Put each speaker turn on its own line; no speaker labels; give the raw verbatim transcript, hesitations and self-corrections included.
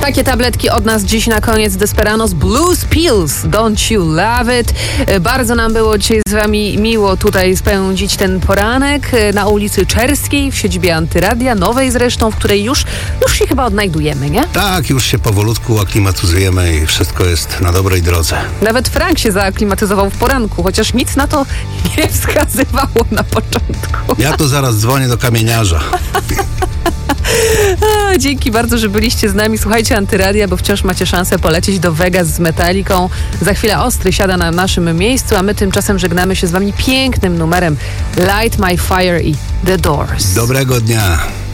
Takie tabletki od nas dziś na koniec. Desperados Blues Pills, Don't You Love It. Bardzo nam było dzisiaj z wami miło tutaj spędzić ten poranek na ulicy Czerskiej w siedzibie Antyradia, nowej zresztą, w której już, już się chyba odnajdujemy, nie?
Tak, już się powolutku aklimatyzujemy i wszystko jest na dobrej drodze.
Nawet Frank się zaaklimatyzował w poranku, chociaż nic na to nie wskazywało na początku.
Ja to zaraz dzwonię do kamieniarza.
A, dzięki bardzo, że byliście z nami. Słuchajcie Antyradia, bo wciąż macie szansę polecieć do Vegas z Metaliką. Za chwilę Ostry siada na naszym miejscu, a my tymczasem żegnamy się z wami pięknym numerem Light My Fire i The Doors.
Dobrego dnia.